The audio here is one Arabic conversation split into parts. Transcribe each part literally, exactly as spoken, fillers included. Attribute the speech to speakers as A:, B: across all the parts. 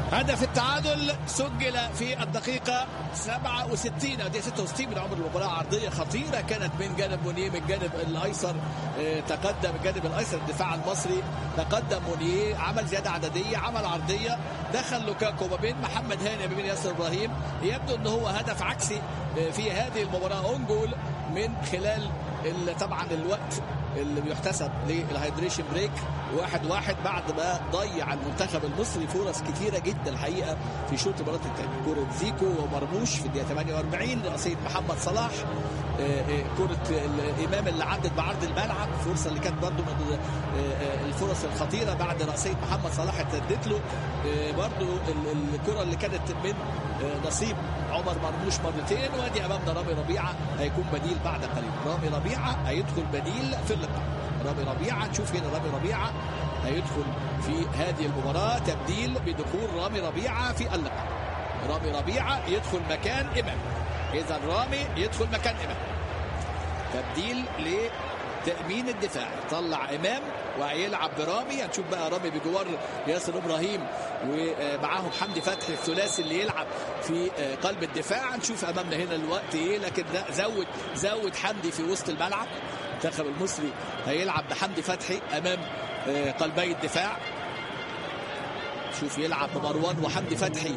A: هدف التعادل سجل في الدقيقة سبعة وستين أو ستة وستين من عمر المباراة. عرضية خطيرة كانت من جانب مونيه، من الجانب الأيسر تقدم الجانب الأيسر الدفاع المصري، تقدم مونيه، عمل زيادة عددية، عمل عرضية، دخل لوكاكو ما بين محمد هاني ما بين ياسر إبراهيم. يبدو أنه هو هدف عكسي في هذه المباراة، اون جول من خلال طبعا الوقت اللي بيحتسب للهيدريشن بريك. واحد واحد بعد ما ضيع المنتخب المصري فرص كثيرة جدا الحقيقة في شوط المباراة الثاني. كرة زيكو ومرموش في الدقيقة ثمانية وأربعين، رأسية محمد صلاح، كرة الإمام اللي عدت بعرض الملعب، الفرصة اللي كانت برضو من الفرص الخطيرة بعد رأسية محمد صلاح اتسدت له. برضو الكرة اللي كانت من نصيب عمر مرموش مرتين. وادي أمامنا رامي ربيعة هيكون بديل بعد قليل. رامي ربيعة هيدخل بديل في اللقاء. رامي ربيعة نشوف هنا رامي ربيعة هيدخل في هذه المباراة تبديل بدخول رامي ربيعة في اللقاء. رامي ربيعة يدخل مكان إمام. إذا رامي يدخل مكان إمام، تبديل لتأمين الدفاع. طلع إمام وهيلعب برامي. هنشوف بقى رامي بجوار ياسر إبراهيم ومعاهم حمدي فتحي، الثلاثي اللي يلعب في قلب الدفاع. هنشوف أمامنا هنا الوقت إيه، لكن لا، زود زود حمدي في وسط الملعب. المنتخب المصري هيلعب بحمدي فتحي أمام قلبي الدفاع. شوف يلعب بمروان وحمدي فتحي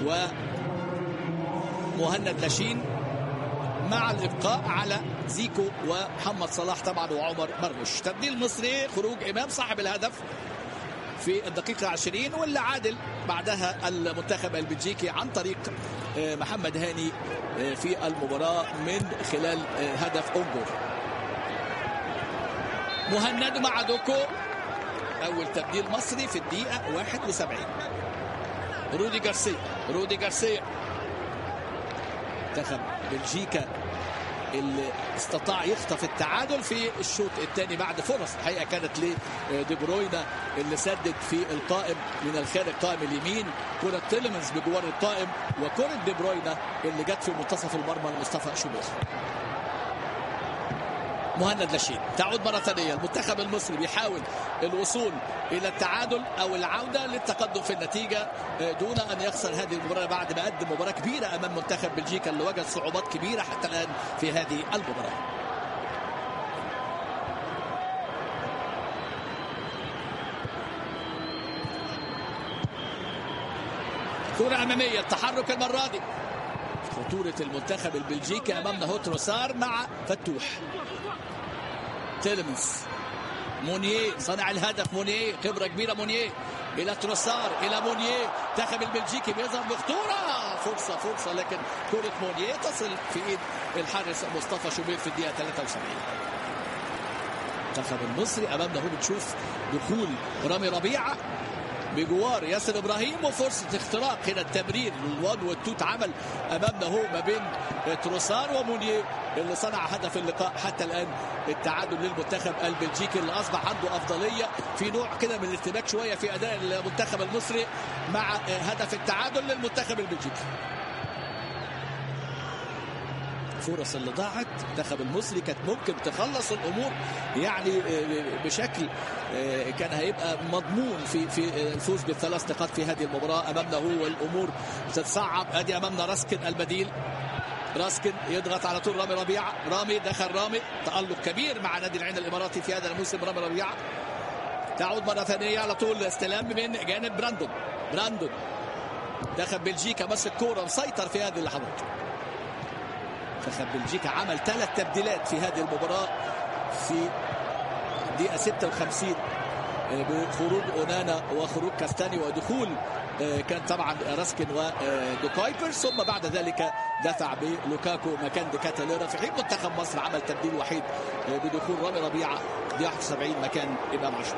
A: ومهند لاشين مع الإبقاء على زيكو ومحمد صلاح طبعا وعمر مرموش. تبديل مصري، خروج إمام صاحب الهدف في الدقيقة عشرين، واللي عادل بعدها المنتخب البلجيكي عن طريق محمد هاني في المباراة من خلال هدف أونجور. مهند مع دوكو، أول تبديل مصري في الدقيقة واحد وسبعين. رودي جارسيا، رودي جارسيا منتخب بلجيكا اللي استطاع يخطف التعادل في الشوط الثاني بعد فرص الحقيقه كانت لدي بروينا اللي سدد في القائم من الخارج، قائم اليمين، كره تيلمنز بجوار القائم، وكره دي بروينا اللي جت في منتصف المرمى لمصطفى شوبير. مهند لاشين تعود مرة ثانية. المنتخب المصري بيحاول الوصول إلى التعادل أو العودة للتقدم في النتيجة دون أن يخسر هذه المباراة بعد ما قدم مباراة كبيرة أمام منتخب بلجيكا اللي وجد صعوبات كبيرة حتى الآن في هذه المباراة. كرة أمامية، التحرك المرة دي، خطورة المنتخب البلجيكي أمامنا هو تروسار مع فتوح. تيلمنز، مونيه صنع الهدف، مونيه خبرة كبيرة، مونيه إلى تروسار إلى مونيه. منتخب البلجيكي بيظهر بخطورة، فرصة فرصة لكن كرة مونيه تصل في إيد الحارس مصطفى شوبير في الدقيقة ثلاثة وسبعين. المنتخب المصري أمامنا هو بتشوف دخول رامي ربيعة بجوار ياسر إبراهيم وفرصة اختراق. هنا التمرير الوان والتوت عمل أمامنا هو ما بين تروسار ومونيه اللي صنع هدف اللقاء. حتى الآن التعادل للمنتخب البلجيكي اللي أصبح عنده أفضلية في نوع كده من الارتباك شوية في أداء المنتخب المصري مع هدف التعادل للمنتخب البلجيكي. الفرص اللي ضاعت المنتخب المصري كانت ممكن تخلص الامور يعني بشكل كان هيبقى مضمون في في الفوز بالثلاث نقاط في هذه المباراه. امامنا هو الامور تتصعب. ادي امامنا راسكن البديل، راسكن يضغط على طول رامي ربيعه. رامي دخل، رامي تألق كبير مع نادي العين الاماراتي في هذا الموسم. رامي ربيعه تعود مره ثانيه على طول استلام من جانب براندون. براندون دخل بلجيكا، مسك كوره مسيطر في هذه اللحظات. منتخب بلجيكا عمل ثلاث تبديلات في هذه المباراة في الدقيقة ستة وخمسين بخروج أونانا وخروج كاستاني ودخول كان طبعا راسكن ودوكايبر، ثم بعد ذلك دفع بلوكاكو مكان ديكاتاليرا. في حين منتخب مصر عمل تبديل وحيد بدخول رامي ربيعة دقيقة واحد وسبعين مكان إمام عاشور.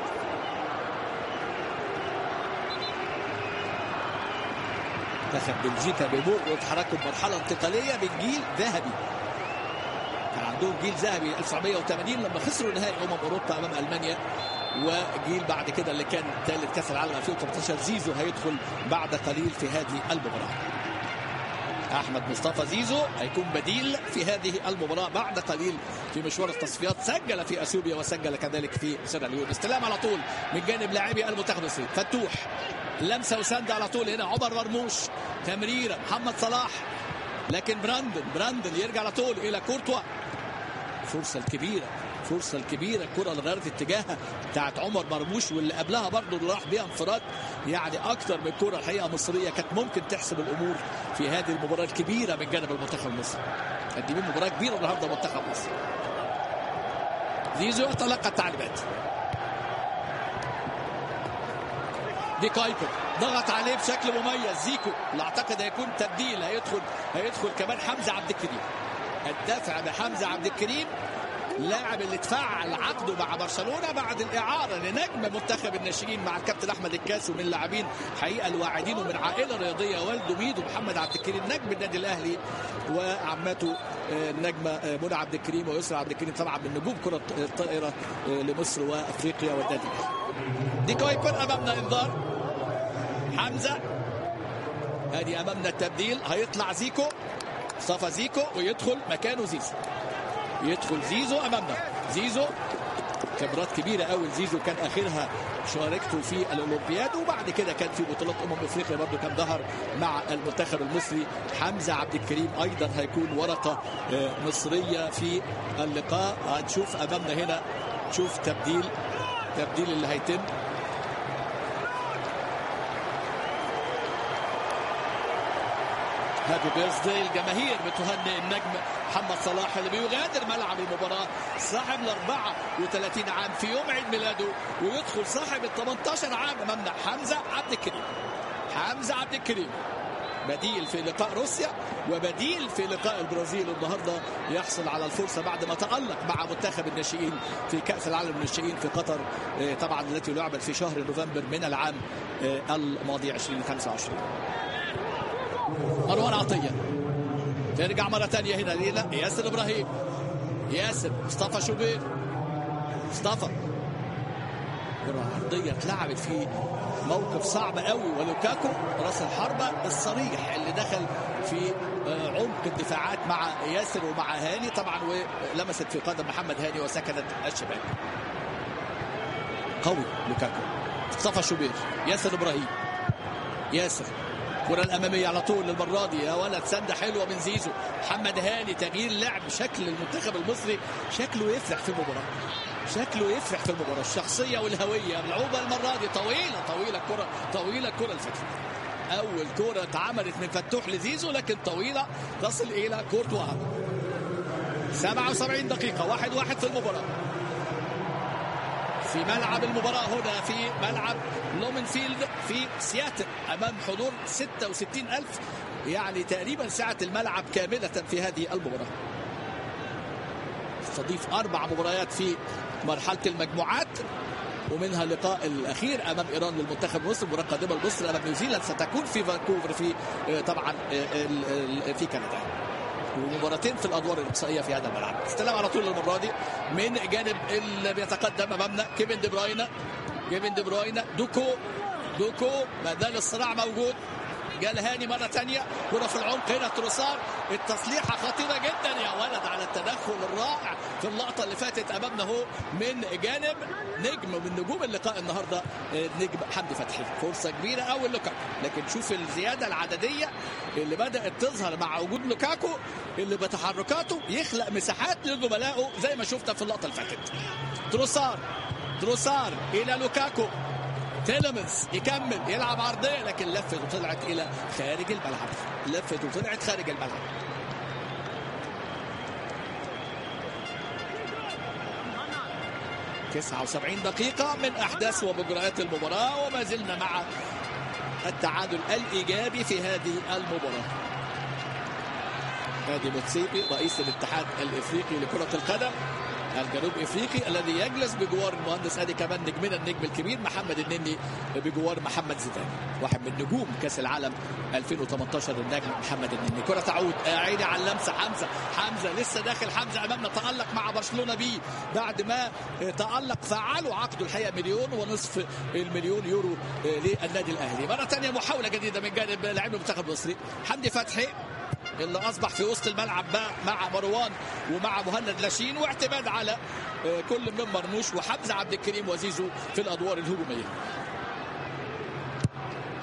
A: منتخب بلجيكا بيمر وتحركوا بمرحله انتقاليه من جيل ذهبي. كان عندهم جيل ذهبي ألف وتسعمائة وثمانين لما خسروا نهائي امم اوروبا امام المانيا، وجيل بعد كده اللي كان ثالث كاس العالم ألفين وثمانية عشر. زيزو هيدخل بعد قليل في هذه المباراه. احمد مصطفى زيزو هيكون بديل في هذه المباراه بعد قليل في مشوار التصفيات. سجل في اثيوبيا وسجل كذلك في سيراليون. استلام على طول من جانب لاعبي المنتخب المصري. فتوح لمسه وسند على طول هنا عمر مرموش، تمريره محمد صلاح، لكن براندن براندن يرجع على طول الى كورتوا. فرصه الكبيره فرصه الكبيره الكره اللي غيرت اتجاهها بتاعت عمر مرموش، واللي قبلها برضه اللي راح بيها انفراد. يعني اكتر من كره الحقيقه مصريه كانت ممكن تحسب الامور في هذه المباراه الكبيره من جانب المنتخب المصري. قدمين مباراه كبيره النهارده منتخب مصر. زيزو يتلقى التعليمات، دي كايبر ضغط عليه بشكل مميز. زيكو اللي اعتقد هيكون تبديل، هيدخل هيدخل كمان حمزه عبد الكريم. الدفع بحمزه عبد الكريم، اللاعب اللي تفعل عقده مع برشلونه بعد الاعاره لنجم منتخب الناشئين مع الكابتن احمد الكاس، ومن لاعبين حقيقه الواعدين ومن عائله رياضيه، والده ميدو محمد عبد الكريم نجم النادي الاهلي، وعمته النجمه منى عبد الكريم ويسرى عبد الكريم طبعا من نجوم كره الطائره لمصر وافريقيا والنادي. دي كايبر امامنا انذار حمزه، ادي امامنا التبديل. هيطلع زيكو مصطفى زيكو ويدخل مكانه زيزو. يدخل زيزو امامنا. زيزو خبرات كبيره قوي زيزو، كان اخرها شاركته في الاولمبياد، وبعد كده كان في بطولات امم افريقيا برضه كان ظهر مع المنتخب المصري. حمزه عبد الكريم ايضا هيكون ورقه مصريه في اللقاء. هنشوف امامنا هنا، شوف تبديل تبديل اللي هيتم. هابي بيرثداي، الجماهير بتهنئ النجم محمد صلاح اللي بيغادر ملعب المباراه، صاحب ال أربعة وثلاثين عام في يوم عيد ميلاده، ويدخل صاحب ال ثمانية عشر عام امامنا حمزه عبد الكريم. حمزه عبد الكريم بديل في لقاء روسيا وبديل في لقاء البرازيل النهارده، يحصل على الفرصه بعد ما تألق مع منتخب الناشئين في كأس العالم للناشئين في قطر طبعا، التي لعبت في شهر نوفمبر من العام الماضي ألفين وخمسة وعشرين. مروان عطية ترجع مرة ثانية هنا ليلى ياسر إبراهيم، ياسر مصطفى شوبير، مصطفى كرة عرضية اتلعبت في موقف صعب قوي، ولوكاكو راس الحربة الصريح اللي دخل في عمق الدفاعات مع ياسر ومع هاني طبعا، ولمست في قدم محمد هاني وسكنت الشباك. قوي لوكاكو. مصطفى شوبير، ياسر إبراهيم، ياسر الكرة الأمامية على طول المرة دي، يا ولد سندة حلوة من زيزو. محمد هاني تغيير لعب، شكل المنتخب المصري شكله يفرح في المباراة، شكله يفرح في المباراة. الشخصية والهوية، ملعوبة المرة دي طويلة طويلة الكرة طويلة الكرة الفتح. أول كرة اتعملت من فتوح لزيزو لكن طويلة تصل إلى كورتوا. سبعة وسبعين دقيقة، واحد واحد في المباراة، في ملعب المباراة هنا في ملعب لومنفيلد في سياتل أمام حضور ستة وستين ألف، يعني تقريبا سعة الملعب كاملة في هذه المباراة. تستضيف أربع مباريات في مرحلة المجموعات، ومنها اللقاء الأخير أمام إيران للمنتخب المصري. المباراة القادمة لمصر أمام نيوزيلاند ستكون في فانكوفر في طبعا في كندا، ومباراتين في الادوار الاقصائيه في هذا الملعب. استلم على طول المره دي من جانب اللي بيتقدم امامنا كيفن دي بروين، كيفن دي بروين دوكو دوكو ما زال الصراع موجود. جال هاني مره ثانيه، كره في العمق هنا تروسار، التصليحه خطيره جدا يا ولد على التدخل الرائع في اللقطه اللي فاتت امامنا هو من جانب نجم من نجوم اللقاء النهارده نجم حمدي فتحي. فرصه كبيره اول لوكاكو، لكن شوف الزياده العدديه اللي بدات تظهر مع وجود لوكاكو اللي بتحركاته يخلق مساحات لزملائه زي ما شفنا في اللقطه اللي فاتت. تروسار تروسار الى لوكاكو، تيلمنز يكمل يلعب عرضيه لكن لفت وطلعت الى خارج الملعب، لفت وطلعت خارج الملعب. تسعة وسبعين دقيقة من احداث ومجريات المباراة، وما زلنا مع التعادل الايجابي في هذه المباراة. هادي موتسيبي رئيس الاتحاد الافريقي لكرة القدم الجنوب افريقي الذي يجلس بجوار المهندس ادي كمان نجمنا النجم الكبير محمد النني بجوار محمد زيدان، واحد من نجوم كاس العالم ألفين وثمانية عشر النجم محمد النني. كره تعود عيني على اللمسه، حمزه حمزه لسه داخل، حمزه امامنا تالق مع برشلونه بيه بعد ما تالق فعلوا عقده الحقيقه مليون ونصف المليون يورو للنادي الاهلي. مره ثانيه محاوله جديده من جانب لاعب المنتخب المصري حمدي فتحي اللي اصبح في وسط الملعب بقى مع مروان ومع مهند لاشين، واعتماد على كل من مرموش وحمزه عبد الكريم وزيزو في الادوار الهجوميه.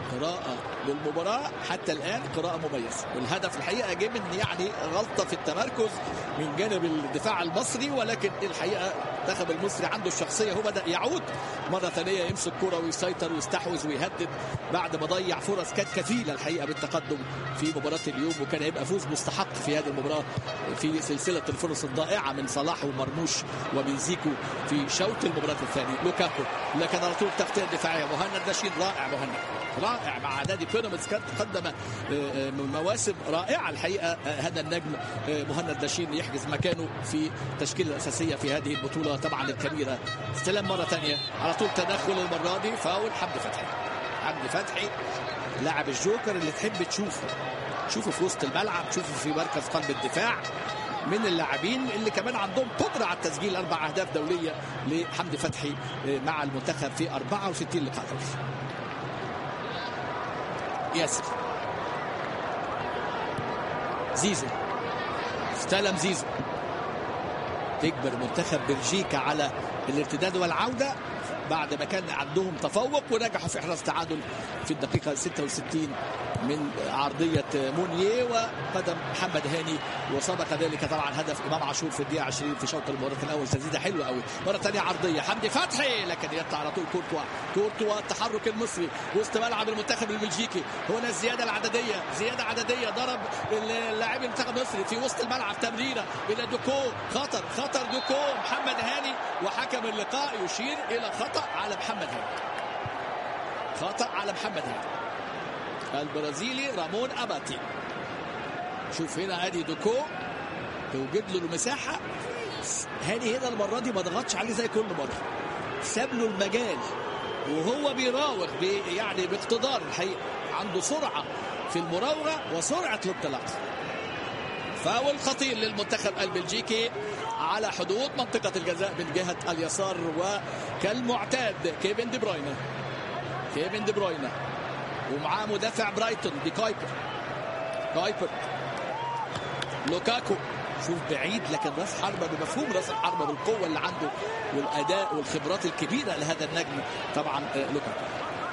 A: قراءة للمباراة حتى الآن قراءة مميزة، والهدف الحقيقة جه من يعني غلطة في التمركز من جانب الدفاع المصري، ولكن الحقيقة المنتخب المصري عنده الشخصية، هو بدأ يعود مرة ثانية يمسك كرة ويسيطر ويستحوذ ويهدد بعد ما ضيع فرص كانت كفيلة الحقيقة بالتقدم في مباراة اليوم، وكان هيبقى فوز مستحق في هذه المباراة في سلسلة الفرص الضائعة من صلاح ومرموش ومن زيكو في شوط المباراة الثاني. لوكاكو لكن على طول تغطية دفاعية، مهند داشين رائع، مهند رائع مع نادي بيراميدز، كان قدم مواسم رائعة الحقيقة. هذا النجم مهند داشين يحجز مكانه في التشكيلة الأساسية في هذه البطولة طبعا الكبيرة. استلام مرة ثانية على طول، تدخل المرة دي فاول حمدي فتحي. حمدي فتحي لاعب الجوكر اللي تحب تشوفه تشوفه في وسط الملعب، تشوفه في مركز قلب الدفاع، من اللاعبين اللي كمان عندهم قدرة على التسجيل أربع أهداف دولية لحمدي فتحي مع المنتخب في أربعة وستين لقاء دولي. ياسر زيزو استلم زيزو، تكبر منتخب بلجيكا على الارتداد والعودة بعد ما كان عندهم تفوق، ونجحوا في إحراز تعادل في الدقيقة ستة وستين من عرضية مونيه وقدم محمد هاني، وسبق ذلك طبعا هدف إمام عاشور في الدقيقة عشرين في شوط المباراة الأول. تسديدة حلوة قوي، مرة ثانية عرضية حمدي فتحي، لكن يطلع على طول كورتوا. كورتوا التحرك المصري وسط ملعب المنتخب البلجيكي، هنا الزيادة العددية، زيادة عددية، ضرب اللاعب المنتخب المصري في وسط الملعب، تمريرة إلى دوكو، خطر خطر دوكو، محمد هاني، وحكم اللقاء يشير إلى خطأ على محمد هاني، خطأ على محمد هاني البرازيلي رامون أباتي. شوف هنا ادي دوكو توجد له المساحة، هاني هنا المرة دي ما ضغطش عليه زي كل مرة، ساب له المجال وهو بيراوغ يعني باقتدار الحقيقة، عنده سرعة في المراوغة وسرعة الانطلاق. فاول خطير للمنتخب البلجيكي على حدود منطقة الجزاء من جهة اليسار، وكالمعتاد كيفن دي بروينه كيفن دي بروينه ومعاه مدافع برايتون بكايبر. كايبر لوكاكو، شوف بعيد لكن راس حربة بمفهوم راس الحربة بالقوة اللي عنده والأداء والخبرات الكبيرة لهذا النجم طبعا لوكاكو.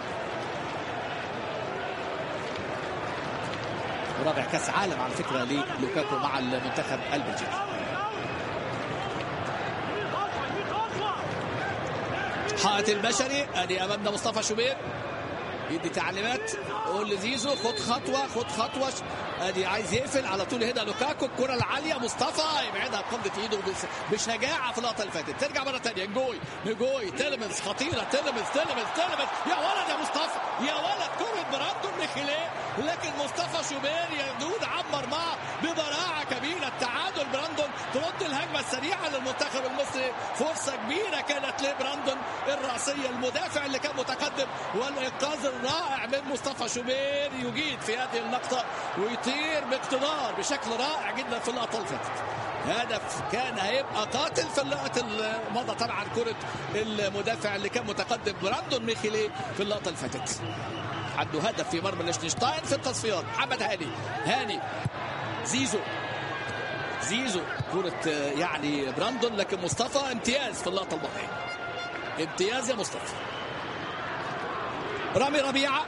A: رابع كاس عالم على فكرة للوكاكو مع المنتخب البلجيكي. حائط البشري ادي امامنا مصطفى شوبير يدي تعليمات، قول لزيزو خد خطوه خد خطوه، ادي عايز يقفل على طول. هنا لوكاكو الكره العاليه، مصطفى يبعدها بقبضه ايده بشجاعه في اللقطه اللي فاتت. ترجع مره ثانيه نجوي نجوي تيلمنز، خطيره تيلمنز تيلمنز تيلمنز، يا ولد يا مصطفى يا ولد، كره براندون ميخيليه، لكن مصطفى شوبير يدود عمر معه ببراعه كبيره. التعادل براندون ترد الهجمه السريعه للمنتخب المصري، فرصه كبيره كانت لبراندون الراسيه المدافع اللي كان متقدم، والانقاذ الرائع من مصطفى شوبير يجيد في هذه اللقطه ويطير باقتدار بشكل رائع جدا في اللقطه اللي فاتت. هدف كان هيبقى قاتل في اللقطه الماضيه طبعا، كره المدافع اللي كان متقدم براندون ميخيليه في اللقطه اللي فاتت. عنده هدف في مرمى ليشتنشتاين في التصفيات. محمد هاني هاني زيزو زيزو كره يعني براندون، لكن مصطفى امتياز في اللقطه الماضيه، امتياز يا مصطفى. رامي ربيعه،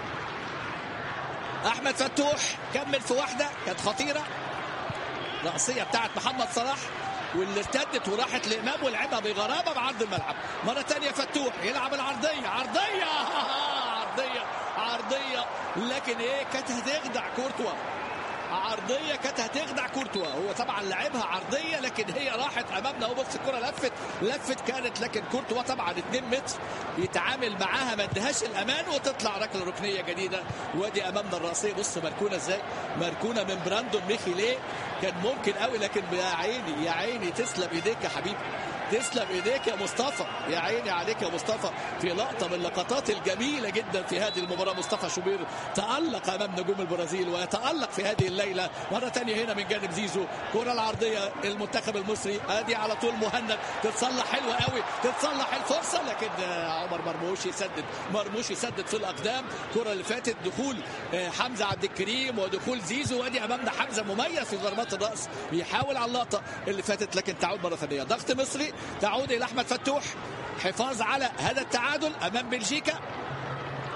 A: احمد فتوح كمل في واحده كانت خطيره، رأسيه بتاعت محمد صلاح واللي ارتدت وراحت لامام ولعبها بغرابه بعرض الملعب. مره ثانيه فتوح يلعب العرضيه، عرضيه عرضيه عرضيه، لكن ايه كانت هتخدع كورتوا، عرضيه كانت هتخدع كورتوا، هو طبعا لعبها عرضيه لكن هي راحت امامنا. اهو بص الكره لفت لفت كانت، لكن كورتوا طبعا اتنين متر يتعامل معاها ما ادهاش الامان وتطلع ركله ركنيه جديده. وادي امامنا الراسيه، بص مركونه ازاي، مركونه من براندون ميخيليه، كان ممكن قوي لكن يا عيني يا عيني تسلم ايديك يا حبيبي، تسلم ايديك يا مصطفى، يا عيني عليك يا مصطفى. في لقطه من اللقطات الجميله جدا في هذه المباراه، مصطفى شوبير تألق امام نجوم البرازيل ويتألق في هذه الليله. مره ثانيه هنا من جانب زيزو، كره العرضيه المنتخب المصري، ادي على طول مهند، تتصلح حلوه قوي، تتصلح الفرصه، لكن عمر مرموش يسدد، مرموش يسدد في الاقدام. الكره اللي فاتت دخول حمزه عبد الكريم ودخول زيزو، وادي امامنا حمزه مميز في ضربات الراس، بيحاول على اللقطه اللي فاتت لكن تعود مره ثانيه. ضغط مصري، تعود الى احمد فتوح، حفاظ على هذا التعادل امام بلجيكا.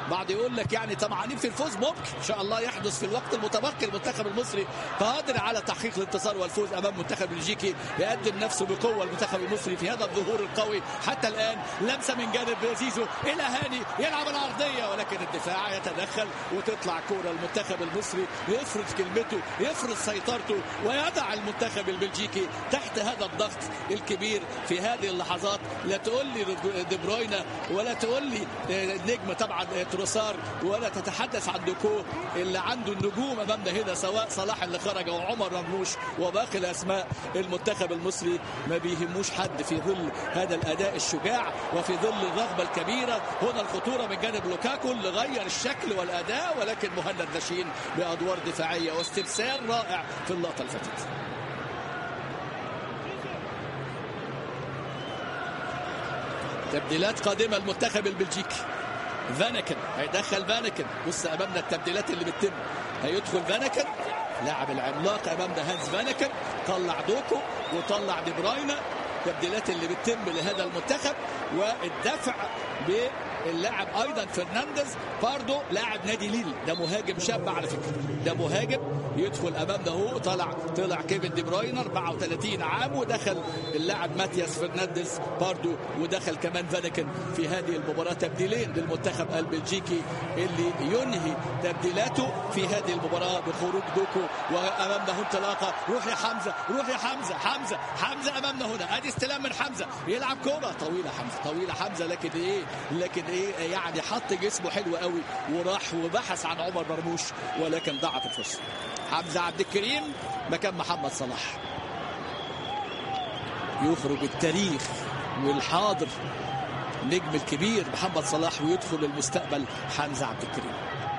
A: بعد يقول لك يعني طمعانين في الفوز، ممكن ان شاء الله يحدث في الوقت المتبقي. المنتخب المصري قادر على تحقيق الانتصار والفوز امام منتخب بلجيكي يقدم نفسه بقوه. المنتخب المصري في هذا الظهور القوي حتى الان. لمسه من جانب زيزو الى هاني، يلعب العرضيه ولكن الدفاع يتدخل وتطلع كوره. المنتخب المصري يفرض كلمته، يفرض سيطرته، ويضع المنتخب البلجيكي تحت هذا الضغط الكبير في هذه اللحظات. لا تقول لي دي بروينا ولا تقول لي النجم طبعا تروسار، ولا تتحدث عن دوكو اللي عنده النجوم امامنا هنا، سواء صلاح اللي خرج او عمر مرموش وباقي الاسماء. المنتخب المصري ما بيهموش حد في ظل هذا الاداء الشجاع وفي ظل الرغبه الكبيره. هنا الخطوره من جانب لوكاكو اللي غير الشكل والاداء، ولكن مهند لاشين بادوار دفاعيه واستبسال رائع في اللقطه اللي فاتت. تبديلات قادمه المنتخب البلجيكي. فانكن هيدخل فانكن. بص امامنا التبديلات اللي بتتم. هيدخل فانكن لاعب العملاق امامنا هانز فانكن، طلع دوكو وطلع دي بروينا. التبديلات اللي بتتم لهذا المنتخب والدفع باللاعب ايضا فرنانديز باردو لاعب نادي ليل. ده مهاجم شاب على فكره، ده مهاجم يدخل امامنا اهو. طلع طلع كيفن دي بروين أربعة وثلاثين عام، ودخل اللاعب ماتياس فرنانديز باردو، ودخل كمان فانكن في هذه المباراه. تبديلين للمنتخب البلجيكي اللي ينهي تبديلاته في هذه المباراه بخروج دوكو. وامامنا انطلاقه، روح يا حمزه، روح يا حمزه، حمزه حمزه امامنا هنا. ادي استلام من حمزه، يلعب كوره طويله حمزه، طويله حمزه، لكن ايه لكن ايه يعني حط جسمه حلو قوي وراح وبحث عن عمر مرموش، ولكن ضاعت الفرصه. حمزه عبد الكريم مكان محمد صلاح. يخرج التاريخ والحاضر النجم الكبير محمد صلاح، ويدخل المستقبل حمزه عبد الكريم.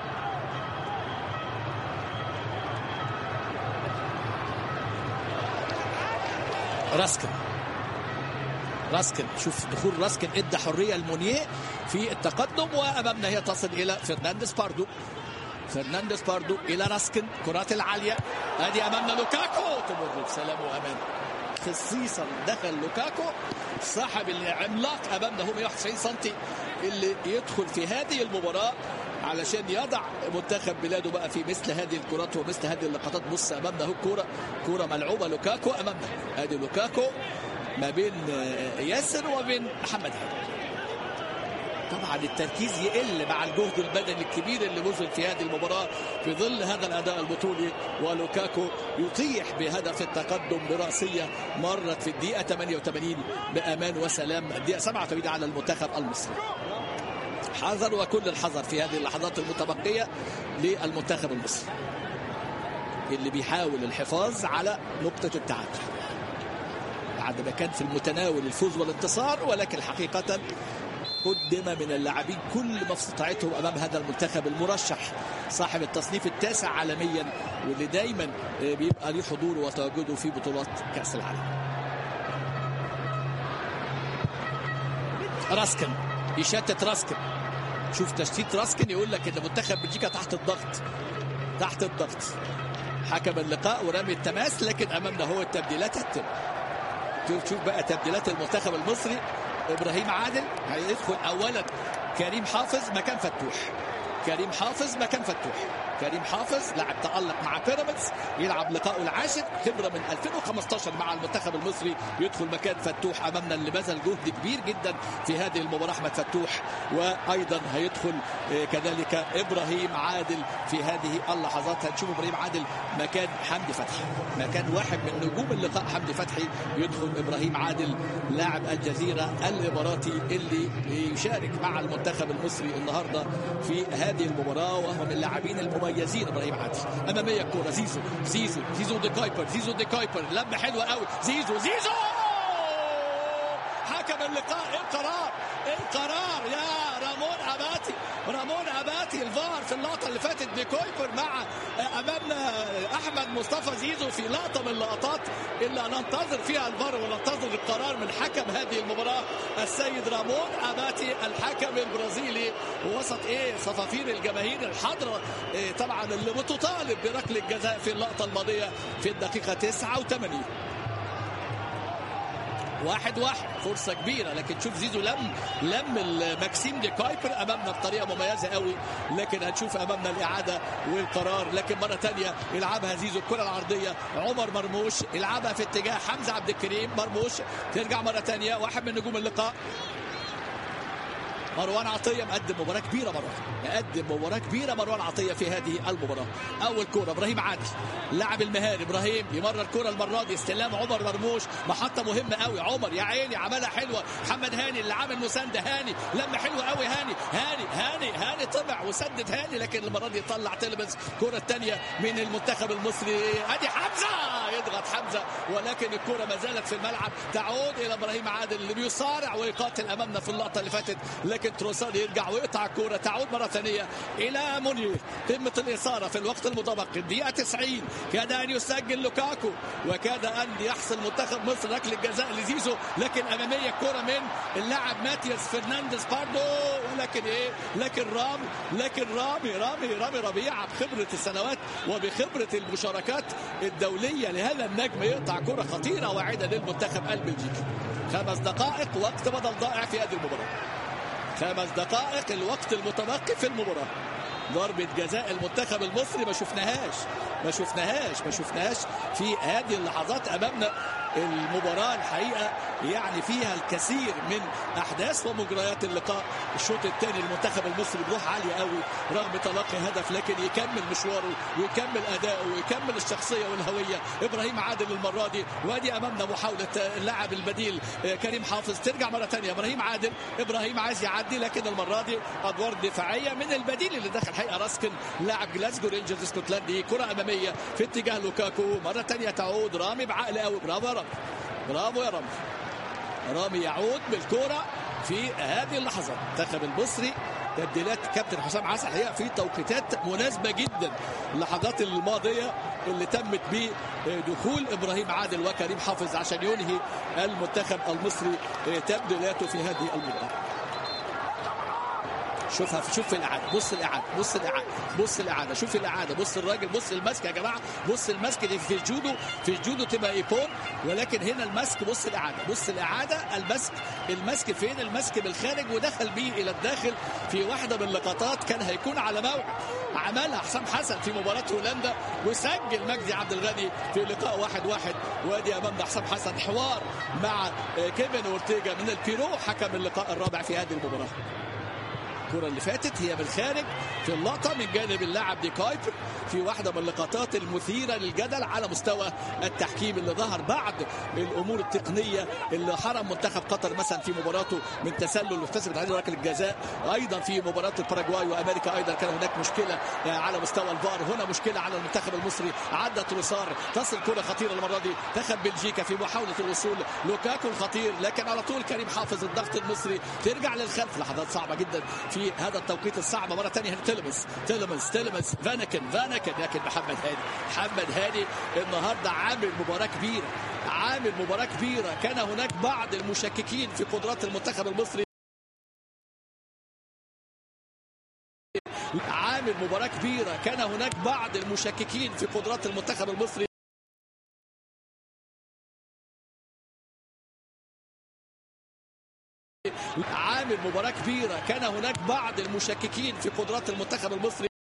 A: راسكن راسكن شوف دخول راسكن ادى حريه لمونيه في التقدم. وامامنا هي تصل الى فرنانديز باردو. فرنانديز باردو الى راسكن، كرات العاليه. ادي امامنا لوكاكو، تمر بسلام وامان. خصيصا دخل لوكاكو صاحب العملاق امامنا هو مئة وواحد وتسعين سنتي اللي يدخل في هذه المباراه علشان يضع منتخب بلاده بقى في مثل هذه الكرات ومثل هذه اللقطات. بص امامنا اهو كوره كوره ملعوبه لوكاكو امامنا. ادي لوكاكو ما بين ياسر وبين محمد هاني. طبعا التركيز يقل مع الجهد البدني الكبير اللي بذل في هذه المباراه في ظل هذا الاداء البطولي. ولوكاكو يطيح بهدف التقدم براسيه مرت في الدقيقه ثمانية وثمانين بامان وسلام. الدقيقه سبعة وثمانين على المنتخب المصري. حذر وكل الحذر في هذه اللحظات المتبقيه للمنتخب المصري اللي بيحاول الحفاظ على نقطه التعادل بعد ما كان في المتناول الفوز والانتصار، ولكن حقيقه قدم من اللاعبين كل ما في استطاعتهم امام هذا المنتخب المرشح صاحب التصنيف التاسع عالميا، واللي دايما بيبقى له حضور وتواجده في بطولات كاس العالم. راسكن يشتت راسكن. شوف تشتيت راسكن يقول لك ان منتخب بلجيكا تحت الضغط تحت الضغط. حكم اللقاء ورمي التماس، لكن امامنا هو التبديلات هتتم. شوف بقى تبديلات المنتخب المصري. ابراهيم عادل هيدخل اولا كريم حافظ مكان فتوح. كريم حافظ مكان فتوح. كريم حافظ لاعب تألق مع بيراميدز، يلعب لقاءه العاشر، خبره من ألفين وخمسطاشر مع المنتخب المصري، يدخل مكان فتوح امامنا اللي بذل جهد كبير جدا في هذه المباراه احمد فتوح. وايضا هيدخل كذلك ابراهيم عادل في هذه اللحظات. هنشوف ابراهيم عادل مكان حمدي فتحي، مكان واحد من نجوم اللقاء حمدي فتحي. يدخل ابراهيم عادل لاعب الجزيره الاماراتي اللي يشارك مع المنتخب المصري النهارده في هذه المباراه، وهو من اللاعبين المميزين ابراهيم عادل. اماميه الكوره زيزو زيزو زيزو دي كايبر زيزو دي كايبر لمه حلوه قوي. زيزو زيزو حكم اللقاء. القرار القرار يا رامون اباتي رامون اباتي الفار في اللقطه اللي فاتت بكويبر مع امامنا احمد مصطفى زيزو في لقطه من اللقطات اللي ننتظر فيها الفار وننتظر القرار من حكم هذه المباراه السيد رامون اباتي الحكم البرازيلي، وسط ايه صفافير الجماهير الحاضره إيه طبعا اللي بتطالب بركله الجزاء في اللقطه الماضيه في الدقيقه تسعة وثمانين. واحد واحد فرصه كبيره، لكن شوف زيزو لم لم ماكسيم دي كايبر امامنا بطريقه مميزه قوي، لكن هنشوف امامنا الاعاده والقرار. لكن مره ثانيه يلعبها زيزو الكره العرضيه، عمر مرموش يلعبها في اتجاه حمزه عبد الكريم، مرموش ترجع مره ثانيه، واحد من نجوم اللقاء مروان عطية مقدم مباراة كبيرة، مروان مقدم مباراة كبيرة مروان عطية في هذه المباراة. أول كرة إبراهيم عادل لاعب المهاري، إبراهيم يمرر الكرة المرة دي استلام عمر مرموش، محطة مهمة قوي، عمر يا عيني عملها حلوة، محمد هاني اللي عامل مساندة، هاني لما حلوة قوي، هاني هاني هاني هاني طلع وسدد هاني، لكن المرة دي طلع تلمس. كرة الثانية من المنتخب المصري، ادي حمزة يضغط حمزة، ولكن الكرة ما زالت في الملعب، تعود إلى إبراهيم عادل اللي بيصارع ويقاتل أمامنا في اللقطة اللي فاتت، لكن تروسار يرجع ويقطع الكرة، تعود مرة ثانية إلى منير، قمة الإثارة في الوقت المتبقي الدقيقة تسعين، كاد أن يسجل لوكاكو وكاد أن يحصل منتخب مصر ركلة جزاء لزيزو، لكن أمامية كرة من اللاعب ماتياس فرنانديز باردو، ولكن إيه لكن رامي لكن رامي رامي رامي ربيعة بخبرة السنوات وبخبرة المشاركات الدولية لهذا النجم يقطع كرة خطيرة واعدة للمنتخب البلجيكي. خمس دقائق وقت بدل ضائع في هذه المباراة، خمس دقائق الوقت المتبقي في المباراة. ضربة جزاء المنتخب المصري ما شفناهاش ما شفناهاش ما شفناهاش في هذه اللحظات أمامنا. المباراة الحقيقة يعني فيها الكثير من أحداث ومجريات اللقاء. الشوط الثاني المنتخب المصري بروح عالية قوي رغم تلقي هدف، لكن يكمل مشواره ويكمل أداؤه ويكمل الشخصية والهوية. إبراهيم عادل المرة دي، وادي أمامنا محاولة اللاعب البديل كريم حافظ، ترجع مرة ثانية إبراهيم عادل، إبراهيم عايز يعدي، لكن المرة دي أدوار دفاعية من البديل اللي دخل حقيقة راسكن لاعب جلاسكو رينجرز اسكتلندي. كرة أمامية في اتجاه لوكاكو، مرة ثانية تعود رامي بعقل قوي، برافو يا رامي، برافو يا رامي. رامي يعود بالكرة في هذه اللحظات. المنتخب المصري تبديلات كابتن حسام حسن الحقيقه في توقيتات مناسبه جدا، اللحظات الماضيه اللي تمت بدخول ابراهيم عادل وكريم حافظ عشان ينهي المنتخب المصري تبديلاته في هذه المباراه. شوفها شوف في الاعاده، بص الاعاده بص الاعاده بص الاعاده شوف الاعاده، بص الراجل، بص المسك يا جماعه، بص المسك دي في الجودو، في الجودو تبقى ايبون، ولكن هنا المسك، بص الاعاده بص الاعاده المسك المسك فين؟ المسك بالخارج ودخل بيه الى الداخل في واحده من اللقطات كان هيكون على موعد، عملها حسام حسن في مباراه هولندا وسجل مجدي عبد الغني في لقاء واحد واحد. وادي امامنا حسام حسن حوار مع كيفن اورتيجا من البيرو حكم اللقاء الرابع في هذه المباراه. الكرة اللي فاتت هي بالخارج في اللقطة من جانب اللاعب دي كايبر في واحدة من اللقطات المثيرة للجدل على مستوى التحكيم اللي ظهر بعد الأمور التقنية اللي حرم منتخب قطر مثلا في مباراته من تسلل واحتسبت عليه ركلة جزاء. أيضا في مباراة الباراغواي وأمريكا أيضا كان هناك مشكلة على مستوى الفار، هنا مشكلة على المنتخب المصري. عدى تروسار، تصل كرة خطيرة المرة دي، دخل بلجيكا في محاولة الوصول، لوكاكو الخطير، لكن على طول كريم حافظ الضغط المصري ترجع للخلف. لحظات صعبة جدا في هذا التوقيت الصعب. مرة ثانية تيلمنز تيلمنز تيلمنز فانكن فانكن لكن محمد هاني محمد هاني النهارده عامل مباراة كبيرة، عامل مباراة كبيرة. كان هناك بعض المشككين في قدرات المنتخب المصري، عامل مباراة كبيرة. كان هناك بعض المشككين في قدرات المنتخب المصري عامل مباراة كبيرة. كان هناك بعض المشككين في قدرات المنتخب المصري